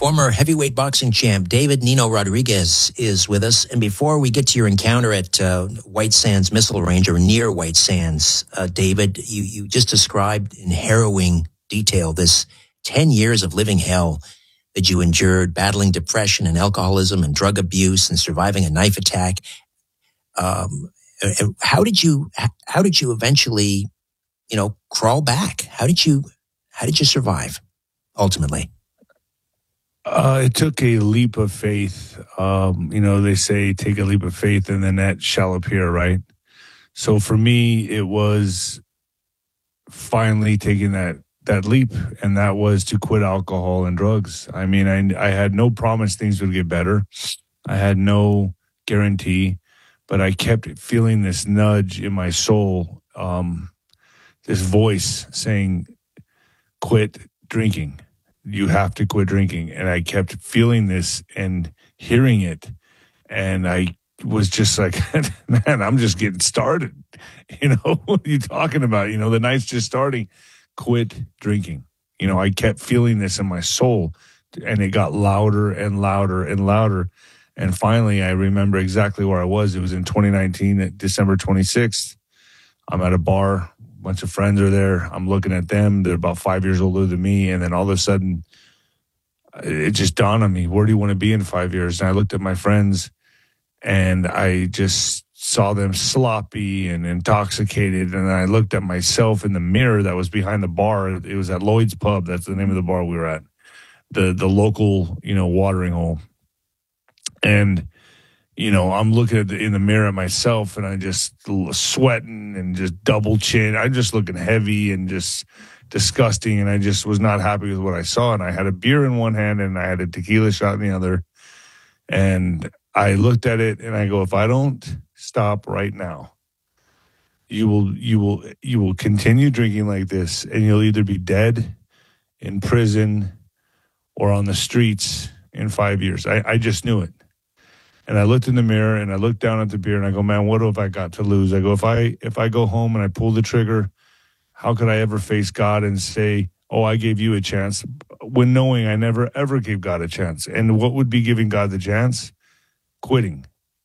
Former heavyweight boxing champ David Nino Rodriguez is with us. And before we get to your encounter at White Sands Missile Range, or near White Sands, David, you just described in harrowing detail this 10 years of living hell that you endured, battling depression and alcoholism and drug abuse and surviving a knife attack. How did you eventually, crawl back? How did you survive ultimately? It took a leap of faith. They say take a leap of faith and then that shall appear, right? So for me, it was finally taking that leap, and that was to quit alcohol and drugs. I mean, I had no promise things would get better. I had no guarantee, but I kept feeling this nudge in my soul, this voice saying, quit drinking. You have to quit drinking. And I kept feeling this and hearing it. And I was just like, man, I'm just getting started. What are you talking about? The night's just starting. Quit drinking. I kept feeling this in my soul, and it got louder and louder and louder. And finally, I remember exactly where I was. It was in 2019, at December 26th. I'm at a bar. A bunch of friends are there. I'm looking at them. They're about 5 years older than me. And then all of a sudden, it just dawned on me, where do you want to be in 5 years? And I looked at my friends, and I just saw them sloppy and intoxicated. And I looked at myself in the mirror that was behind the bar. It was at Lloyd's Pub. That's the name of the bar we were at. The local, watering hole. And I'm looking in the mirror at myself, and I just sweating and just double chin. I'm just looking heavy and just disgusting, and I just was not happy with what I saw. And I had a beer in one hand, and I had a tequila shot in the other. And I looked at it, and I go, if I don't stop right now, you will continue drinking like this, and you'll either be dead, in prison, or on the streets in 5 years. I just knew it. And I looked in the mirror, and I looked down at the beer, and I go, man, what have I got to lose? I go, if I go home and I pull the trigger, how could I ever face God and say, oh, I gave you a chance, when knowing I never, ever gave God a chance? And what would be giving God the chance? Quitting.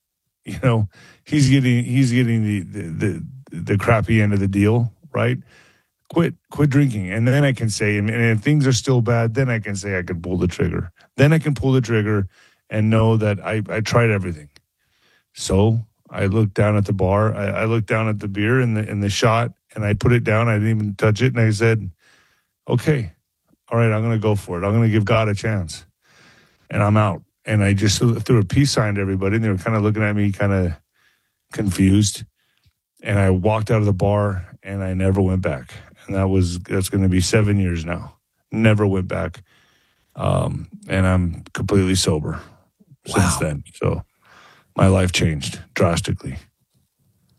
He's getting the crappy end of the deal, right? Quit drinking. And then I can say, and if things are still bad, then I can say I can pull the trigger. Then I can pull the trigger and know that I tried everything. So I looked down at the bar. I looked down at the beer and the shot, and I put it down. I didn't even touch it. And I said, okay, all right, I'm going to go for it. I'm going to give God a chance. And I'm out. And I just threw a peace sign to everybody, and they were kind of looking at me kind of confused. And I walked out of the bar, and I never went back. And that's going to be 7 years now. Never went back. And I'm completely sober since then. So my life changed drastically.